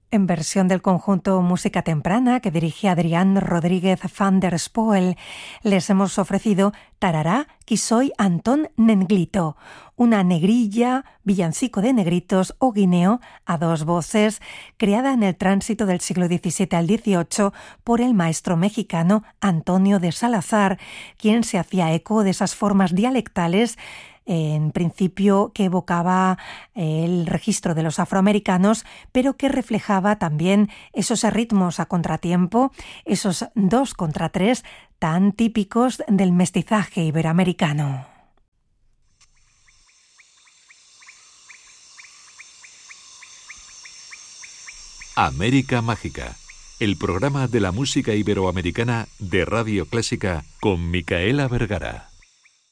En versión del conjunto Música Temprana, que dirige Adrián Rodríguez van der Spoel, les hemos ofrecido Tarará, qui soy Antón Nenglito, una negrilla, villancico de negritos o guineo a dos voces, creada en el tránsito del siglo XVII al XVIII por el maestro mexicano Antonio de Salazar, quien se hacía eco de esas formas dialectales en principio que evocaba el registro de los afroamericanos, pero que reflejaba también esos ritmos a contratiempo, esos 2 contra 3 tan típicos del mestizaje iberoamericano. América Mágica, el programa de la música iberoamericana de Radio Clásica con Micaela Vergara.